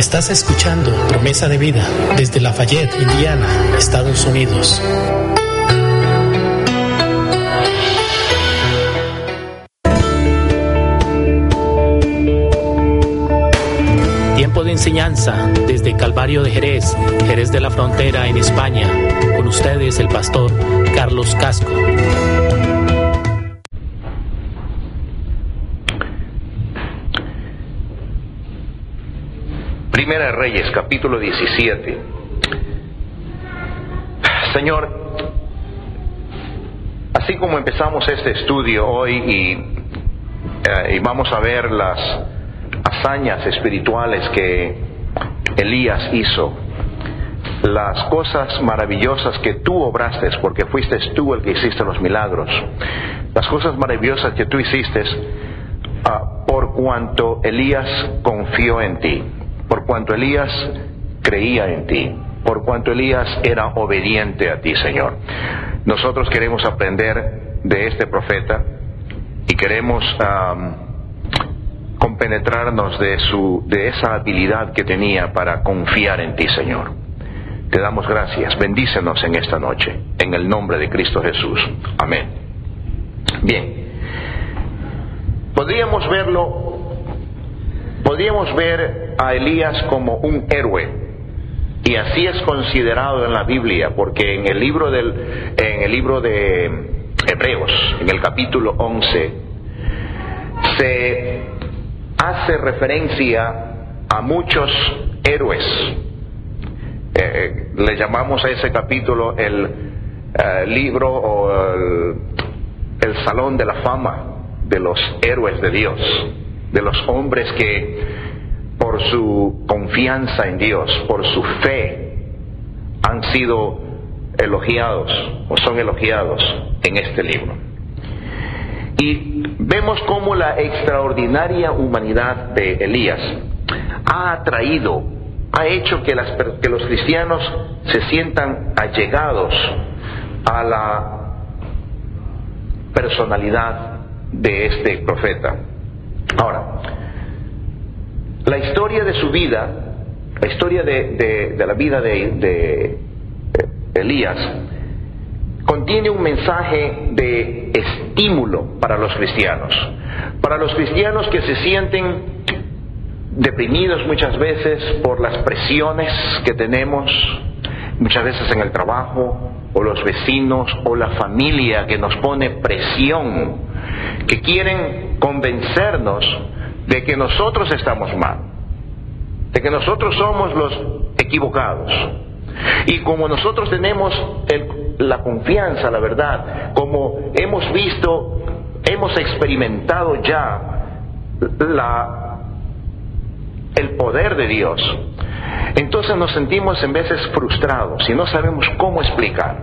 Estás escuchando Promesa de Vida desde Lafayette, Indiana, Estados Unidos. Tiempo de enseñanza desde Calvario de Jerez, Jerez de la Frontera en España. Con ustedes el pastor Carlos Casco. Primera de Reyes, capítulo 17. Señor, así como empezamos este estudio hoy y vamos a ver las hazañas espirituales que Elías hizo, las cosas maravillosas que tú obraste, porque fuiste tú el que hiciste los milagros, las cosas maravillosas que tú hiciste por cuanto Elías confió en ti, por cuanto Elías creía en ti, por cuanto Elías era obediente a ti, Señor. Nosotros queremos aprender de este profeta y queremos compenetrarnos de esa habilidad que tenía para confiar en ti, Señor. Te damos gracias. Bendícenos en esta noche, en el nombre de Cristo Jesús. Amén. Bien. Podríamos ver a Elías como un héroe, y así es considerado en la Biblia, porque en el libro de Hebreos, en el capítulo 11, se hace referencia a muchos héroes. Le llamamos a ese capítulo el libro o el salón de la fama de los héroes de Dios, de los hombres que por su confianza en Dios, por su fe, han sido elogiados o son elogiados en este libro. Y vemos cómo la extraordinaria humanidad de Elías ha hecho que los cristianos se sientan allegados a la personalidad de este profeta. Ahora, la historia de su vida, la historia de la vida de Elías, contiene un mensaje de estímulo para los cristianos que se sienten deprimidos muchas veces por las presiones que tenemos, muchas veces en el trabajo, o los vecinos, o la familia que nos pone presión, que quieren convencernos de que nosotros estamos mal, de que nosotros somos los equivocados. Y como nosotros tenemos la confianza, la verdad, como hemos visto, hemos experimentado ya el poder de Dios, entonces nos sentimos en veces frustrados y no sabemos cómo explicar.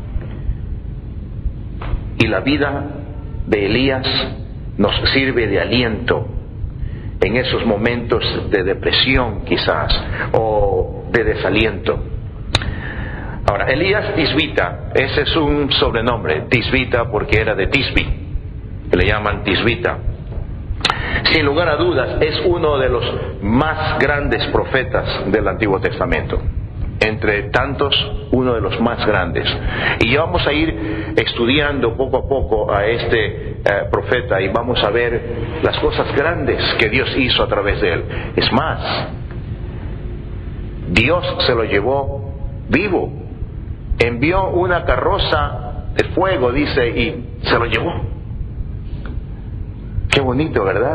Y la vida de Elías nos sirve de aliento en esos momentos de depresión quizás, o de desaliento. Ahora, Elías Tisbita, ese es un sobrenombre, Tisbita, porque era de Tisbi, que le llaman Tisbita. Sin lugar a dudas, es uno de los más grandes profetas del Antiguo Testamento. Entre tantos, uno de los más grandes. Y vamos a ir estudiando poco a poco a este profeta, y vamos a ver las cosas grandes que Dios hizo a través de él. Es más, Dios se lo llevó vivo. Envió una carroza de fuego, dice, y se lo llevó. Qué bonito, ¿verdad?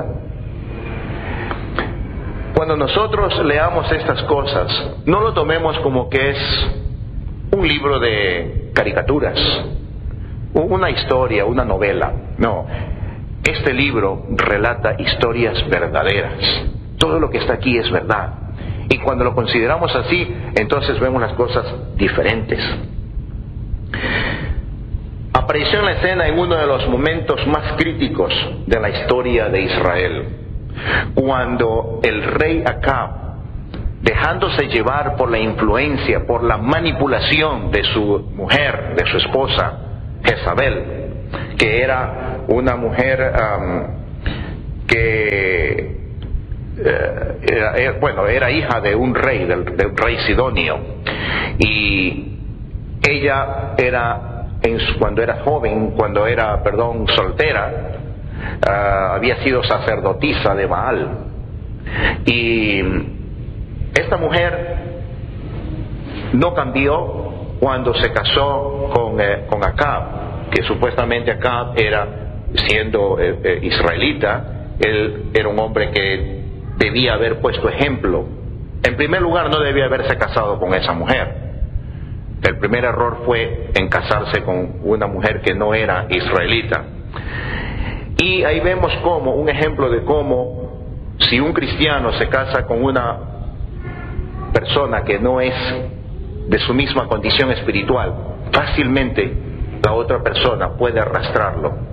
Cuando nosotros leamos estas cosas, no lo tomemos como que es un libro de caricaturas, una historia, una novela. No, este libro relata historias verdaderas. Todo lo que está aquí es verdad. Y cuando lo consideramos así, entonces vemos las cosas diferentes. Apareció en la escena en uno de los momentos más críticos de la historia de Israel, cuando el rey Acab, dejándose llevar por la influencia, por la manipulación de su mujer, de su esposa, Jezabel, que era una mujer que era hija de un rey, de un rey sidonio, y ella era, cuando era joven, soltera, había sido sacerdotisa de Baal, y esta mujer no cambió cuando se casó con Acab, que supuestamente Acab siendo israelita, él era un hombre que debía haber puesto ejemplo. En primer lugar, no debía haberse casado con esa mujer. El primer error fue en casarse con una mujer que no era israelita. Y ahí vemos un ejemplo de cómo, si un cristiano se casa con una persona que no es de su misma condición espiritual, fácilmente la otra persona puede arrastrarlo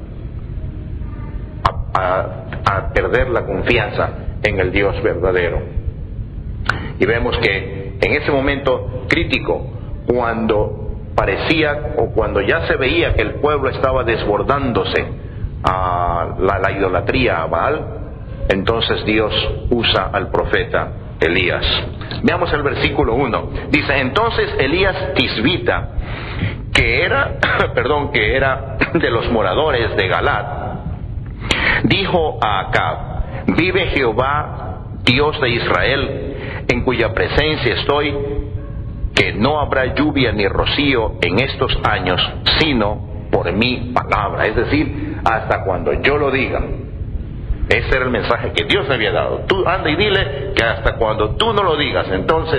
a perder la confianza en el Dios verdadero. Y vemos que en ese momento crítico, cuando parecía o cuando ya se veía que el pueblo estaba desbordándose a la idolatría a Baal, entonces Dios usa al profeta Elías. Veamos el versículo 1. Dice: entonces Elías Tisbita, que era de los moradores de Galat, dijo a Acab: vive Jehová, Dios de Israel, en cuya presencia estoy, que no habrá lluvia ni rocío en estos años, sino por mi palabra. Es decir, hasta cuando yo lo diga. Ese era el mensaje que Dios le había dado. Tú anda y dile que hasta cuando tú no lo digas, entonces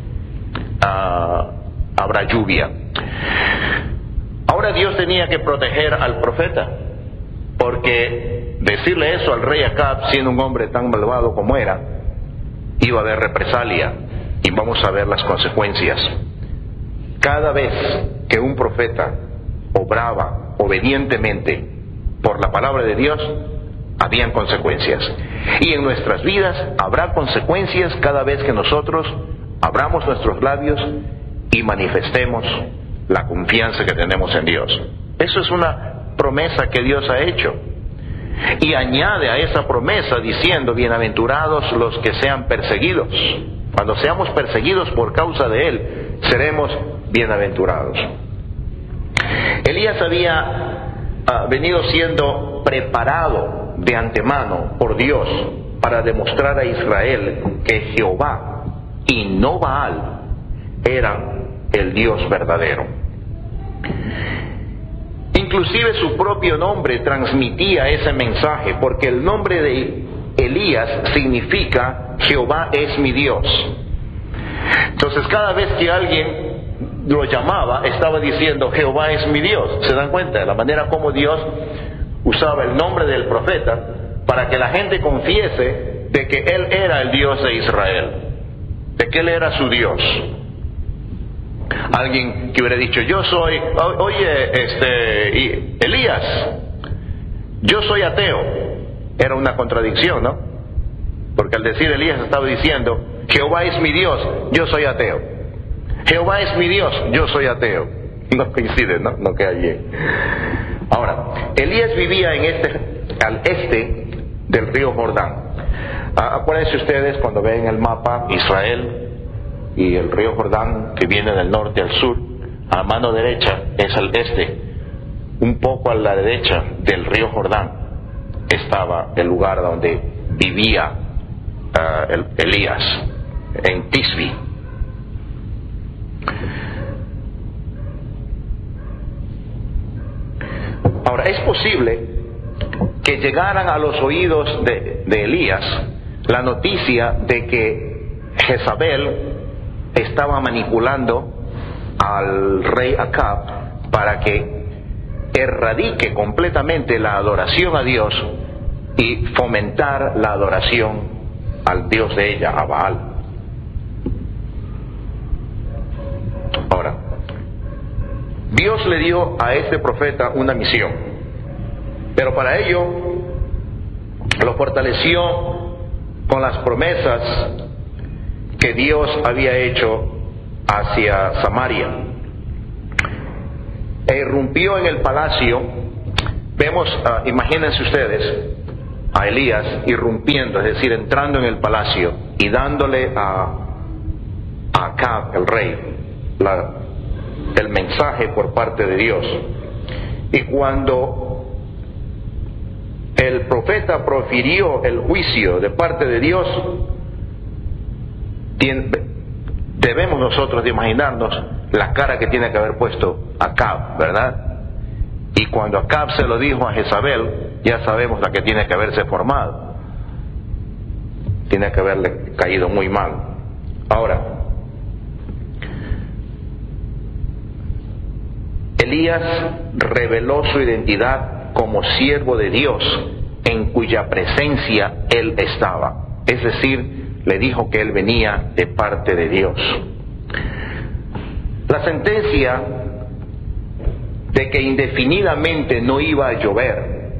habrá lluvia. Ahora Dios tenía que proteger al profeta, porque decirle eso al rey Acab, siendo un hombre tan malvado como era, iba a haber represalia, y vamos a ver las consecuencias. Cada vez que un profeta obraba obedientemente por la palabra de Dios, habían consecuencias. Y en nuestras vidas habrá consecuencias cada vez que nosotros abramos nuestros labios y manifestemos la confianza que tenemos en Dios. Eso es una promesa que Dios ha hecho. Y añade a esa promesa diciendo: bienaventurados los que sean perseguidos. Cuando seamos perseguidos por causa de Él, seremos bienaventurados. Elías había venido siendo preparado de antemano por Dios para demostrar a Israel que Jehová y no Baal era el Dios verdadero. Inclusive su propio nombre transmitía ese mensaje, porque el nombre de Elías significa Jehová es mi Dios. Entonces cada vez que alguien lo llamaba, estaba diciendo Jehová es mi Dios. ¿Se dan cuenta de la manera como Dios usaba el nombre del profeta para que la gente confiese de que él era el Dios de Israel, de que él era su Dios? Alguien que hubiera dicho: yo soy, Elías, yo soy ateo, era una contradicción, ¿no? Porque al decir Elías estaba diciendo: Jehová es mi Dios, yo soy ateo. Jehová es mi Dios, yo soy ateo. No coincide, no queda bien. Ahora, Elías vivía al este del río Jordán. Acuérdense ustedes cuando ven el mapa Israel y el río Jordán, que viene del norte al sur, a la mano derecha es al este. Un poco a la derecha del río Jordán estaba el lugar donde vivía Elías, en Tisbi. Ahora, es posible que llegaran a los oídos de Elías la noticia de que Jezabel estaba manipulando al rey Acab para que erradique completamente la adoración a Dios y fomentar la adoración al Dios de ella, a Baal. Ahora, Dios le dio a este profeta una misión, pero para ello lo fortaleció con las promesas que Dios había hecho hacia Samaria. E irrumpió en el palacio. Vemos, imagínense ustedes, a Elías irrumpiendo, es decir, entrando en el palacio y dándole a Acab, el rey, el mensaje por parte de Dios. Y cuando el profeta profirió el juicio de parte de Dios, debemos nosotros de imaginarnos la cara que tiene que haber puesto Acab, ¿verdad? Y cuando Acab se lo dijo a Jezabel, ya sabemos la que tiene que haberse formado. Tiene que haberle caído muy mal. Ahora, Elías reveló su identidad como siervo de Dios, en cuya presencia él estaba. Es decir, le dijo que él venía de parte de Dios. La sentencia de que indefinidamente no iba a llover,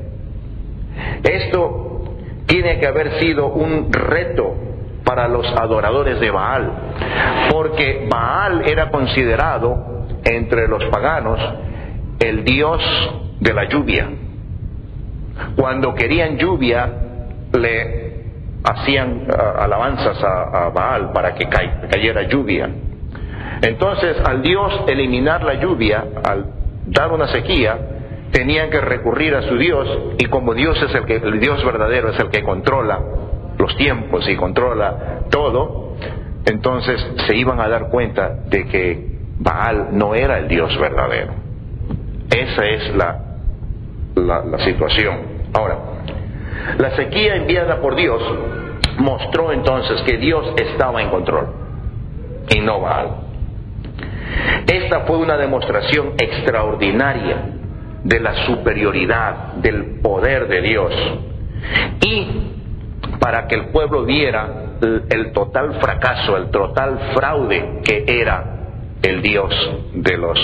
esto tiene que haber sido un reto para los adoradores de Baal, porque Baal era considerado entre los paganos el dios de la lluvia. Cuando querían lluvia, le hacían alabanzas a Baal para que cayera lluvia. Entonces, al Dios eliminar la lluvia, al dar una sequía, tenían que recurrir a su Dios, y como Dios es el Dios verdadero, es el que controla los tiempos y controla todo, entonces se iban a dar cuenta de que Baal no era el Dios verdadero. Esa es la situación. Ahora, la sequía enviada por Dios mostró entonces que Dios estaba en control y no Baal. Esta fue una demostración extraordinaria de la superioridad, del poder de Dios, y para que el pueblo viera el total fracaso, el total fraude que era el Dios de los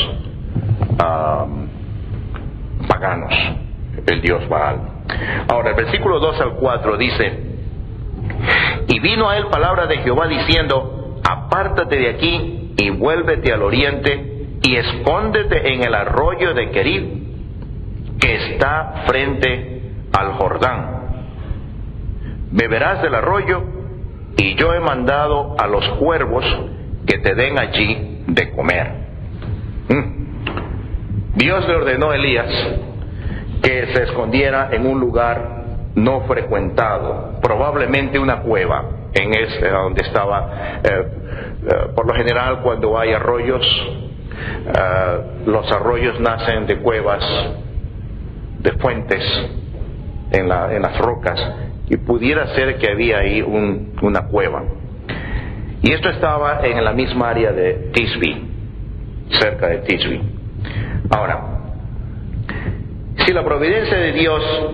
paganos, el Dios Baal. Ahora, el versículo 2 al 4 dice: y vino a él palabra de Jehová diciendo: apártate de aquí y vuélvete al oriente y escóndete en el arroyo de Querib, que está frente al Jordán. Beberás del arroyo, y yo he mandado a los cuervos que te den allí de comer. Dios le ordenó a Elías que se escondiera en un lugar no frecuentado, probablemente una cueva, donde estaba. Por lo general, cuando hay arroyos, los arroyos nacen de cuevas, de fuentes en las rocas, y pudiera ser que había ahí una cueva. Y esto estaba en la misma área de Tisbi, cerca de Tisbi. Ahora, si la providencia de Dios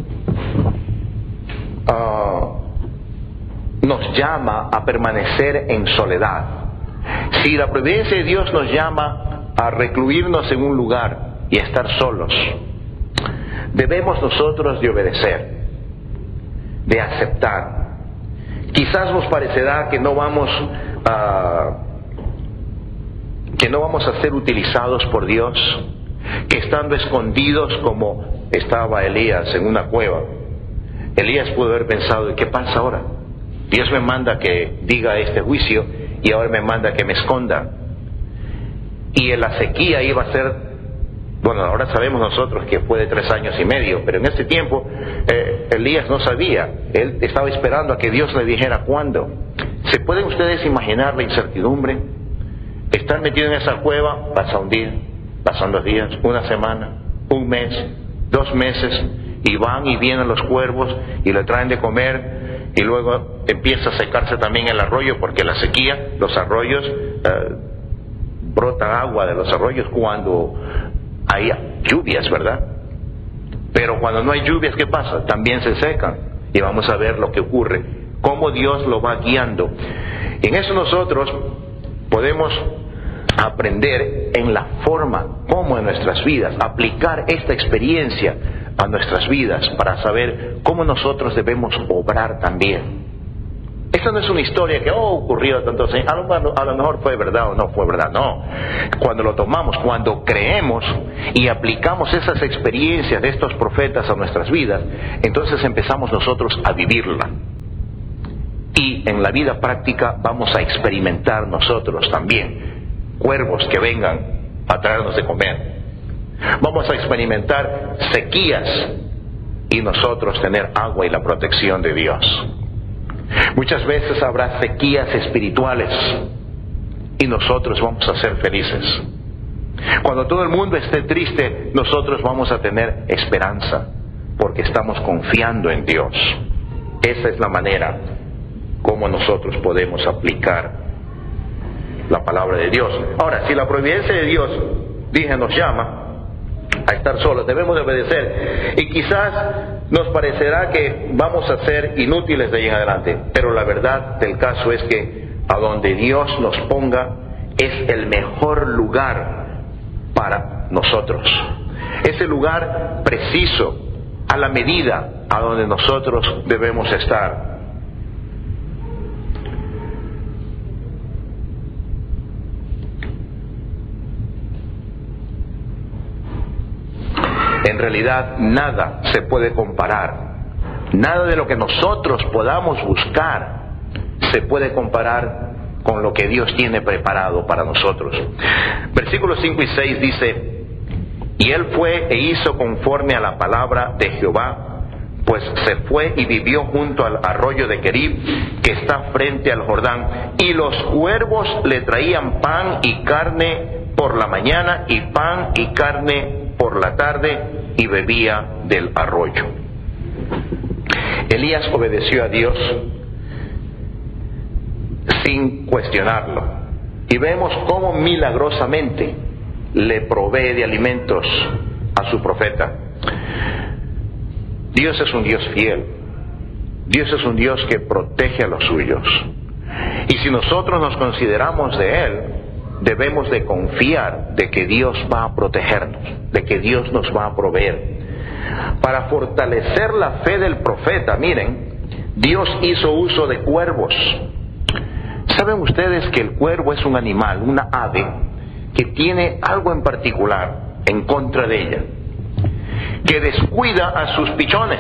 nos llama a permanecer en soledad, si la providencia de Dios nos llama a recluirnos en un lugar y estar solos, debemos nosotros de obedecer, de aceptar. Quizás nos parecerá que no vamos a ser utilizados por Dios, que estando escondidos como estaba Elías en una cueva, Elías pudo haber pensado: ¿qué pasa ahora? Dios me manda que diga este juicio y ahora me manda que me esconda. Y en la sequía iba a ser, bueno, ahora sabemos nosotros que fue de 3 años y medio, pero en ese tiempo Elías no sabía. Él estaba esperando a que Dios le dijera cuándo. ¿Se pueden ustedes imaginar la incertidumbre? Estar metido en esa cueva, pasa un día, pasan 2 días, 1 semana, 1 mes, 2 meses, y van y vienen los cuervos y le traen de comer, y luego empieza a secarse también el arroyo, porque la sequía, los arroyos, brota agua de los arroyos cuando hay lluvias, ¿verdad? Pero cuando no hay lluvias, ¿qué pasa? También se secan, y vamos a ver lo que ocurre, cómo Dios lo va guiando. En eso nosotros podemos aprender en la forma como en nuestras vidas, aplicar esta experiencia a nuestras vidas para saber cómo nosotros debemos obrar también. Esta no es una historia que ocurrió tantos años, a lo mejor fue verdad o no fue verdad, no. Cuando lo tomamos, cuando creemos y aplicamos esas experiencias de estos profetas a nuestras vidas, entonces empezamos nosotros a vivirla. Y en la vida práctica vamos a experimentar nosotros también cuervos que vengan a traernos de comer. Vamos a experimentar sequías y nosotros tener agua y la protección de Dios. Muchas veces habrá sequías espirituales y nosotros vamos a ser felices. Cuando todo el mundo esté triste, nosotros vamos a tener esperanza porque estamos confiando en Dios. Esa es la manera como nosotros podemos aplicar la palabra de Dios. Ahora, si la providencia de Dios, dije, nos llama a estar solos, debemos de obedecer. Y quizás nos parecerá que vamos a ser inútiles de ahí en adelante, pero la verdad del caso es que a donde Dios nos ponga es el mejor lugar para nosotros. Es el lugar preciso, a la medida a donde nosotros debemos estar. En realidad nada se puede comparar, nada de lo que nosotros podamos buscar se puede comparar con lo que Dios tiene preparado para nosotros. Versículos 5 y 6 dice: y él fue e hizo conforme a la palabra de Jehová, pues se fue y vivió junto al arroyo de Querib, que está frente al Jordán, y los cuervos le traían pan y carne por la mañana y pan y carne por la tarde, y bebía del arroyo. Elías obedeció a Dios sin cuestionarlo, y vemos cómo milagrosamente le provee de alimentos a su profeta. Dios es un Dios fiel, Dios es un Dios que protege a los suyos, y si nosotros nos consideramos de Él, debemos de confiar de que Dios va a protegernos, de que Dios nos va a proveer. Para fortalecer la fe del profeta, miren, Dios hizo uso de cuervos. ¿Saben ustedes que el cuervo es un animal, una ave, que tiene algo en particular en contra de ella? Que descuida a sus pichones.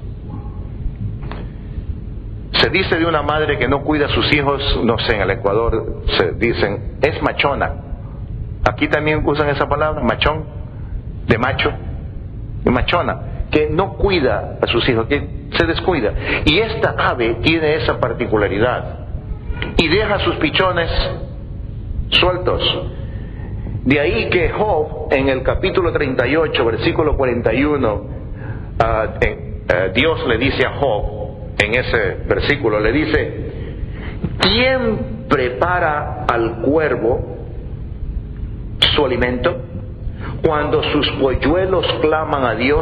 Se dice de una madre que no cuida a sus hijos, no sé, en el Ecuador se dicen, es machona. Aquí también usan esa palabra, machón, de macho, y machona, que no cuida a sus hijos, que se descuida. Y esta ave tiene esa particularidad, y deja sus pichones sueltos. De ahí que Job, en el capítulo 38, versículo 41, Dios le dice a Job, en ese versículo le dice: ¿quién prepara al cuervo su alimento cuando sus polluelos claman a Dios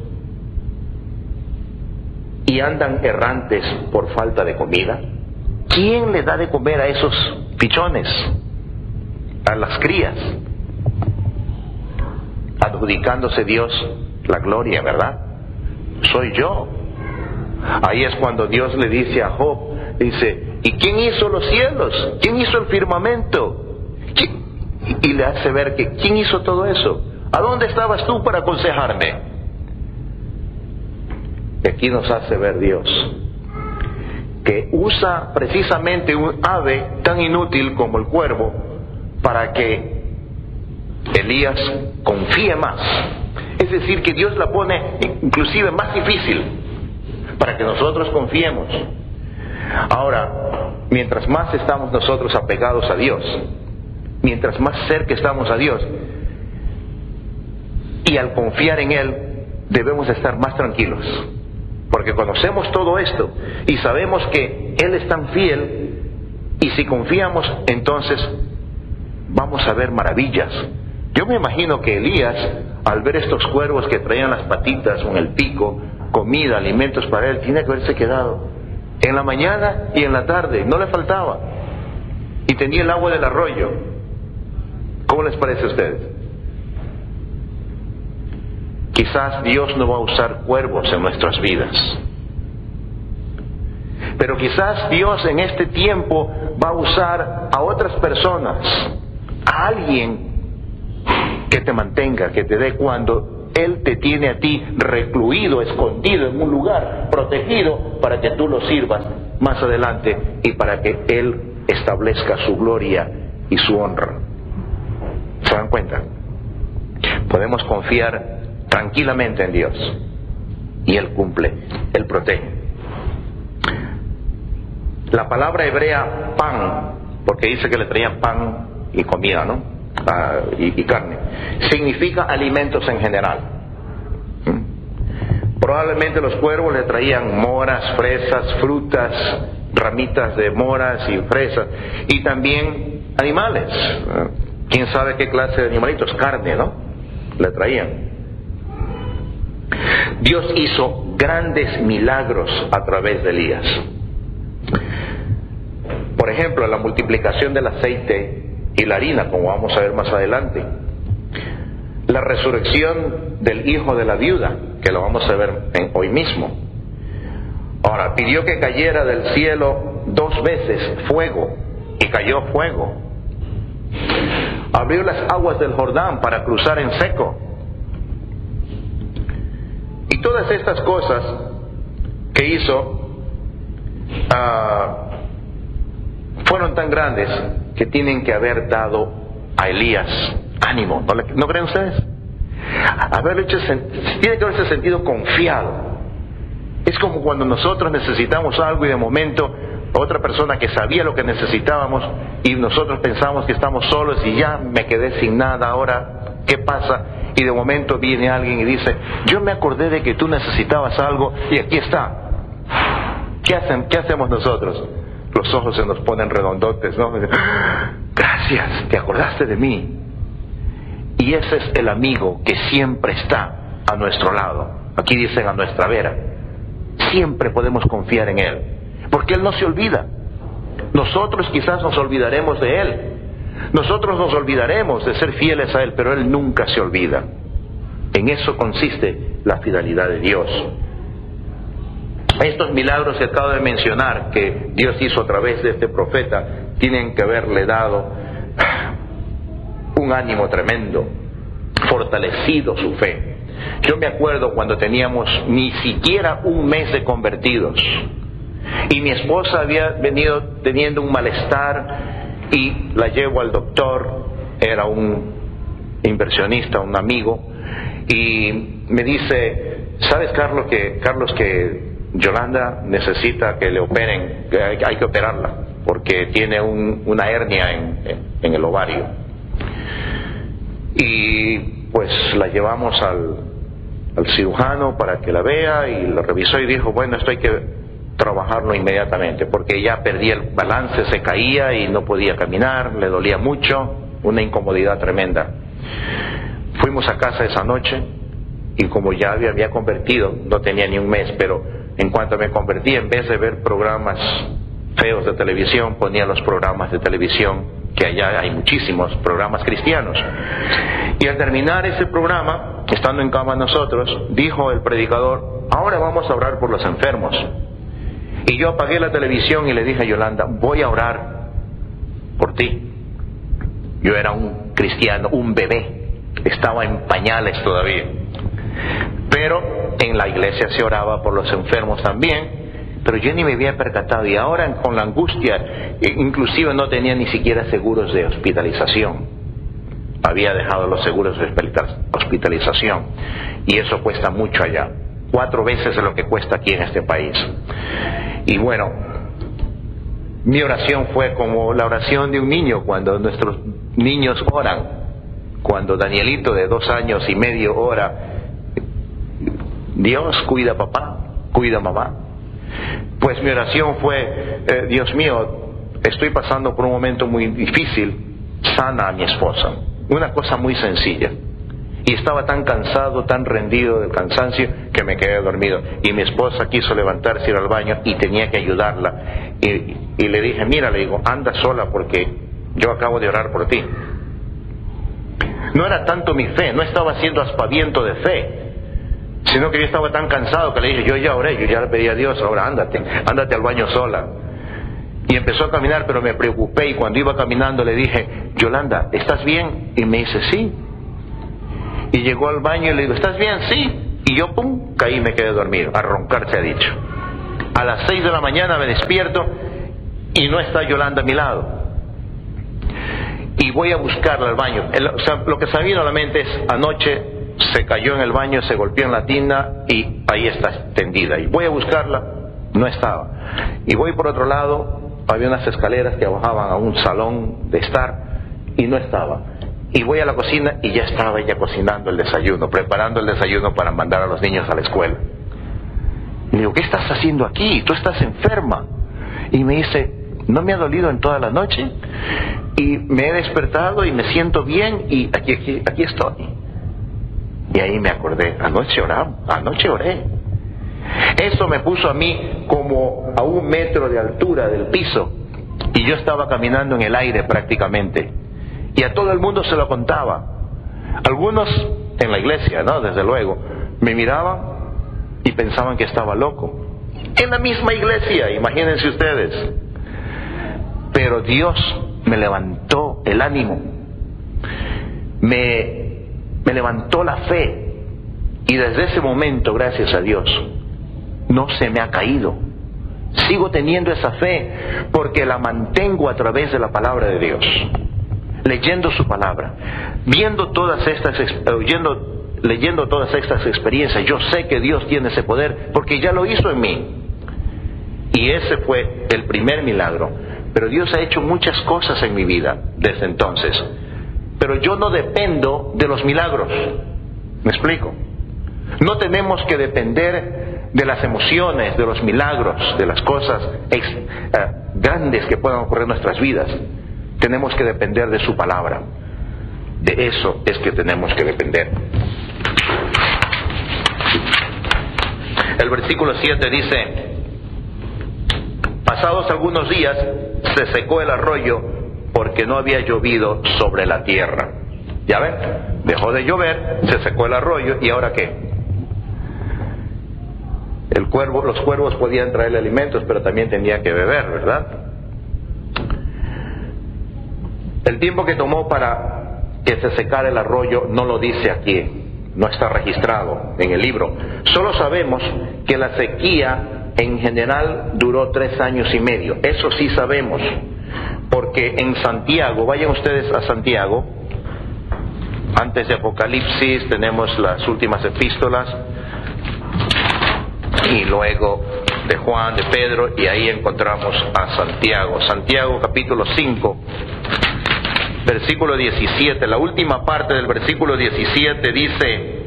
y andan errantes por falta de comida? ¿Quién le da de comer a esos pichones, a las crías? Adjudicándose Dios la gloria, ¿verdad? Soy yo. Ahí es cuando Dios le dice a Job, dice: ¿y quién hizo los cielos? ¿Quién hizo el firmamento? Y le hace ver que ¿quién hizo todo eso? ¿A dónde estabas tú para aconsejarme? Y aquí nos hace ver Dios que usa precisamente un ave tan inútil como el cuervo para que Elías confíe más. Es decir, que Dios la pone inclusive más difícil para que nosotros confiemos. Ahora, mientras más estamos nosotros apegados a Dios, mientras más cerca estamos a Dios, y al confiar en Él, debemos estar más tranquilos, porque conocemos todo esto y sabemos que Él es tan fiel, y si confiamos, entonces vamos a ver maravillas. Yo me imagino que Elías, al ver estos cuervos que traían las patitas con el pico, comida, alimentos para él, tiene que haberse quedado en la mañana y en la tarde, no le faltaba, y tenía el agua del arroyo. ¿Cómo les parece a ustedes? Quizás Dios no va a usar cuervos en nuestras vidas, Pero quizás Dios en este tiempo va a usar a otras personas, a alguien que te mantenga, que te dé cuando Él te tiene a ti recluido, escondido en un lugar, protegido, para que tú lo sirvas más adelante y para que Él establezca su gloria y su honra. ¿Se dan cuenta? Podemos confiar tranquilamente en Dios y Él cumple, Él protege. La palabra hebrea pan, porque dice que le traían pan y comida, ¿no? Y carne, significa alimentos en general. Probablemente los cuervos le traían moras, fresas, frutas, ramitas de moras y fresas, y también animales. ¿Quién sabe qué clase de animalitos? Carne, ¿no? Le traían. Dios hizo grandes milagros a través de Elías. Por ejemplo, la multiplicación del aceite y la harina, como vamos a ver más adelante. La resurrección del hijo de la viuda, que lo vamos a ver hoy mismo. Ahora, pidió que cayera del cielo 2 veces fuego, y cayó fuego. Abrió las aguas del Jordán para cruzar en seco. Y todas estas cosas que hizo fueron tan grandes que tienen que haber dado a Elías ánimo. ¿No creen ustedes? Tiene que haberse sentido confiado. Es como cuando nosotros necesitamos algo y de momento otra persona que sabía lo que necesitábamos y nosotros pensamos que estamos solos y ya me quedé sin nada, ahora ¿qué pasa? Y de momento viene alguien y dice, yo me acordé de que tú necesitabas algo y aquí está. ¿Qué hacemos nosotros? Los ojos se nos ponen redondotes, ¿no? Gracias, te acordaste de mí. Y ese es el amigo que siempre está a nuestro lado. Aquí dicen a nuestra vera. Siempre podemos confiar en Él, porque Él no se olvida. Nosotros quizás nos olvidaremos de Él. Nosotros nos olvidaremos de ser fieles a Él, pero Él nunca se olvida. En eso consiste la fidelidad de Dios. Estos milagros que acabo de mencionar, que Dios hizo a través de este profeta, tienen que haberle dado un ánimo tremendo, fortalecido su fe. Yo me acuerdo cuando teníamos ni siquiera un mes de convertidos, y mi esposa había venido teniendo un malestar, y la llevo al doctor, era un inversionista, un amigo, y me dice, ¿sabes, Carlos, que Yolanda necesita que le operen, que hay que operarla, porque tiene una hernia en el ovario? Y pues la llevamos al cirujano para que la vea, y la revisó y dijo, bueno, esto hay que trabajarlo inmediatamente, porque ya perdía el balance, se caía y no podía caminar, le dolía mucho, una incomodidad tremenda. Fuimos a casa esa noche, y como ya había convertido, no tenía ni un mes, pero en cuanto me convertí, en vez de ver programas feos de televisión, ponía los programas de televisión, que allá hay muchísimos programas cristianos. Y al terminar ese programa, estando en cama nosotros, dijo el predicador, ahora vamos a orar por los enfermos. Y yo apagué la televisión y le dije a Yolanda, voy a orar por ti. Yo era un cristiano, un bebé, estaba en pañales todavía. Pero en la iglesia se oraba por los enfermos también, pero yo ni me había percatado, y ahora con la angustia, inclusive no tenía ni siquiera seguros de hospitalización. Había dejado los seguros de hospitalización, y eso cuesta mucho allá, 4 veces de lo que cuesta aquí en este país. Y bueno, mi oración fue como la oración de un niño cuando nuestros niños oran, cuando Danielito de 2 años y medio ora, Dios, cuida a papá, cuida a mamá. Pues mi oración fue, Dios mío, estoy pasando por un momento muy difícil, sana a mi esposa. Una cosa muy sencilla. Y estaba tan cansado, tan rendido del cansancio, que me quedé dormido. Y mi esposa quiso levantarse, ir al baño, y tenía que ayudarla. Y le dije, mira, le digo, anda sola porque yo acabo de orar por ti. No era tanto mi fe, no estaba haciendo aspaviento de fe. sino que yo estaba tan cansado que le dije, yo ya oré, yo ya le pedí a Dios, ahora ándate al baño sola. Y empezó a caminar, pero me preocupé, y cuando iba caminando le dije, Yolanda, ¿estás bien? Y me dice, sí. Y llegó al baño y le digo, ¿estás bien? Sí. Y yo, pum, caí y me quedé dormido. A roncar se ha dicho. A las 6 de la mañana me despierto y no está Yolanda a mi lado. Y voy a buscarla al baño. Lo que se me vino a la mente es, anoche se cayó en el baño, se golpeó en la tina y ahí está tendida. Y voy a buscarla, no estaba. Y voy por otro lado, había unas escaleras que bajaban a un salón de estar y no estaba. Y voy a la cocina y ya estaba ella cocinando el desayuno, preparando el desayuno para mandar a los niños a la escuela. Y le digo, ¿qué estás haciendo aquí? Tú estás enferma. Y me dice, ¿no me ha dolido en toda la noche? Y me he despertado y me siento bien y aquí estoy. Y ahí me acordé, anoche oré. Eso me puso a mí como a 1 metro de altura del piso y yo estaba caminando en el aire prácticamente. Y a todo el mundo se lo contaba. Algunos en la iglesia, ¿no? Desde luego, me miraban y pensaban que estaba loco. En la misma iglesia, imagínense ustedes. Pero Dios me levantó el ánimo, me levantó la fe, y desde ese momento, gracias a Dios, no se me ha caído. Sigo teniendo esa fe porque la mantengo a través de la palabra de Dios, leyendo su palabra, leyendo todas estas experiencias. Yo sé que Dios tiene ese poder porque ya lo hizo en mí. Y ese fue el primer milagro. Pero Dios ha hecho muchas cosas en mi vida desde entonces. Pero yo no dependo de los milagros. ¿Me explico? No tenemos que depender de las emociones, de los milagros, de las cosas grandes que puedan ocurrir en nuestras vidas. Tenemos que depender de su palabra. De eso es que tenemos que depender. El versículo 7 dice, pasados algunos días se secó el arroyo porque no había llovido sobre la tierra. ¿Ya ven? Dejó de llover, se secó el arroyo, ¿y ahora qué? Los cuervos podían traerle alimentos, pero también tenían que beber, ¿verdad? El tiempo que tomó para que se secara el arroyo no lo dice aquí, no está registrado en el libro. Solo sabemos que la sequía en general duró 3 años y medio. Eso sí sabemos, porque en Santiago, vayan ustedes a Santiago, antes de Apocalipsis tenemos las últimas epístolas, y luego de Juan, de Pedro, y ahí encontramos a Santiago. Santiago capítulo 5, versículo 17, la última parte del versículo 17 dice,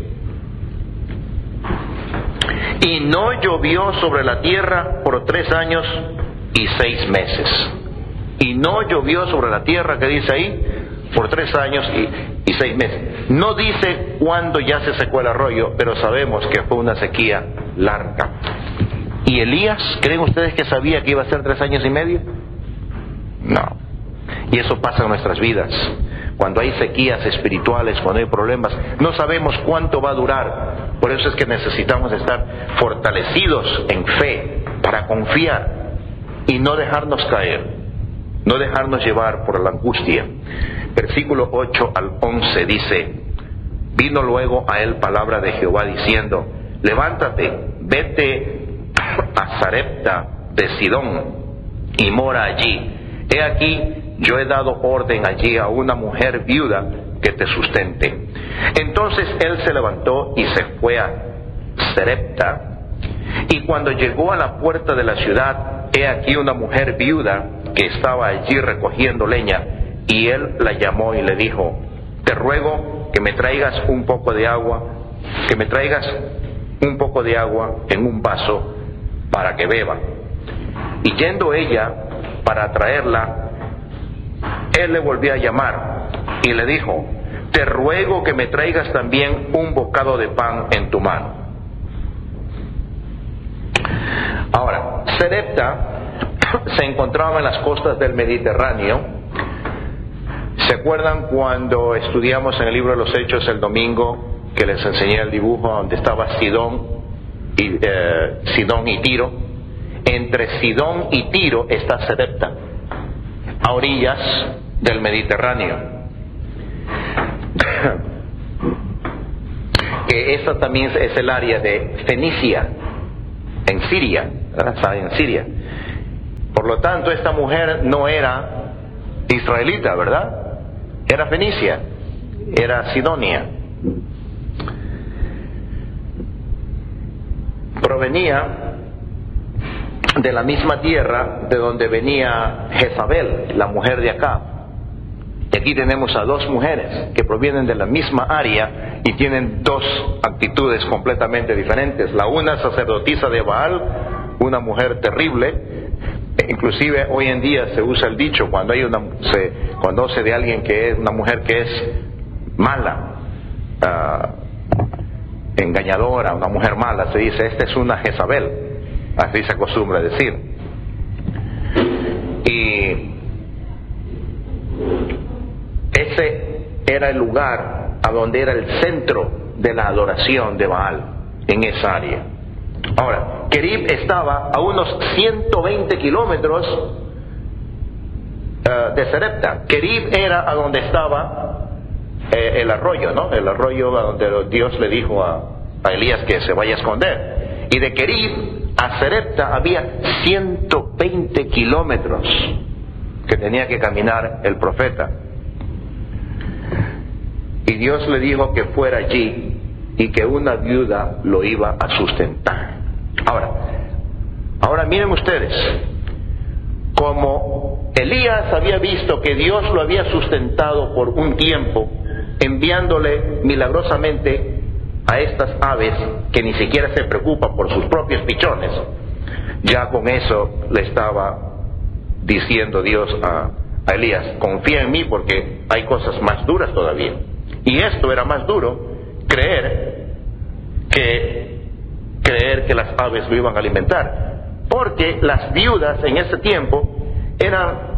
y no llovió sobre la tierra por 3 años y 6 meses. Y no llovió sobre la tierra, ¿qué dice ahí? Por 3 años y 6 meses. No dice cuándo ya se secó el arroyo, pero sabemos que fue una sequía larga. ¿Y Elías, creen ustedes que sabía que iba a ser 3 años y medio? No. Y eso pasa en nuestras vidas. Cuando hay sequías espirituales, cuando hay problemas, no sabemos cuánto va a durar. Por eso es que necesitamos estar fortalecidos en fe para confiar y no dejarnos caer, no dejarnos llevar por la angustia. Versículo 8 al 11 dice, vino luego a él palabra de Jehová diciendo, levántate, vete a Sarepta de Sidón y mora allí. He aquí, yo he dado orden allí a una mujer viuda que te sustente. Entonces él se levantó y se fue a Sarepta. Y cuando llegó a la puerta de la ciudad, he aquí una mujer viuda que estaba allí recogiendo leña. Y él la llamó y le dijo, te ruego que me traigas un poco de agua, en un vaso para que beba. Y yendo ella para traerla, él le volvió a llamar y le dijo, te ruego que me traigas también un bocado de pan en tu mano. Ahora, Sarepta se encontraba en las costas del Mediterráneo. ¿Se acuerdan cuando estudiamos en el libro de los Hechos el domingo que les enseñé el dibujo donde estaba Sidón y Tiro. Entre Sidón y Tiro está Sarepta, a orillas del Mediterráneo. Que esa también es el área de Fenicia, en Siria, ¿verdad? Está en Siria. Por lo tanto, esta mujer no era israelita, ¿verdad? Era fenicia, era sidonia. Provenía de la misma tierra de donde venía Jezabel, la mujer de Acab. Y aquí tenemos a dos mujeres que provienen de la misma área y tienen dos actitudes completamente diferentes. La una sacerdotisa de Baal, una mujer terrible. Inclusive hoy en día se usa el dicho cuando hay se conoce de alguien que es una mujer que es mala, engañadora, una mujer mala, se dice, esta es una Jezabel, así se acostumbra decir. Y ese era el lugar a donde era el centro de la adoración de Baal, en esa área. Ahora, Querib estaba a unos 120 kilómetros de Sarepta. Querib era a donde estaba el arroyo, ¿no? El arroyo a donde Dios le dijo a Elías que se vaya a esconder. Y de Querib a Sarepta había 120 kilómetros que tenía que caminar el profeta. Y Dios le dijo que fuera allí y que una viuda lo iba a sustentar. Ahora miren ustedes, como Elías había visto que Dios lo había sustentado por un tiempo, enviándole milagrosamente a estas aves que ni siquiera se preocupan por sus propios pichones, ya con eso le estaba diciendo Dios a Elías, confía en mí porque hay cosas más duras todavía. Y esto era más duro, creer que las aves lo iban a alimentar, porque las viudas en ese tiempo eran